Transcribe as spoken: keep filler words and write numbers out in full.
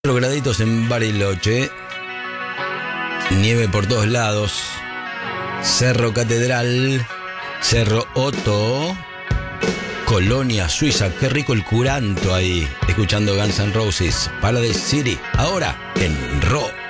Graditos en Bariloche, nieve por todos lados, Cerro Catedral, Cerro Otto, Colonia, Suiza. Qué rico el curanto ahí, escuchando Guns N' Roses, Paradise City, ahora en Rock.